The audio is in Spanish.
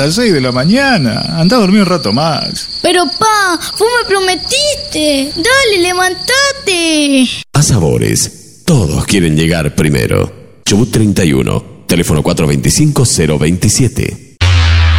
las 6 de la mañana. Andá a dormir un rato más. Pero pa, vos me prometiste. Dale, levantate. A Sabores, todos quieren llegar primero. Chubut 31, teléfono 425-027.